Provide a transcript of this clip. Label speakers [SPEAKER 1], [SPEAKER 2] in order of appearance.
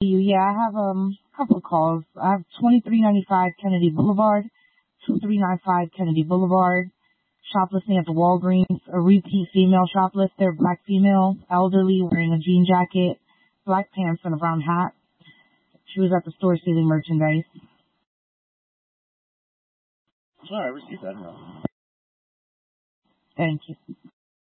[SPEAKER 1] you. Yeah, I have a couple of calls. I have 2395 Kennedy Boulevard, 2395 Kennedy Boulevard, shoplifting at the Walgreens, a repeat female shoplifter, black female, elderly, wearing a jean jacket, black pants, and a brown hat. She was at the store stealing merchandise.
[SPEAKER 2] All right, received that.
[SPEAKER 1] Thank you.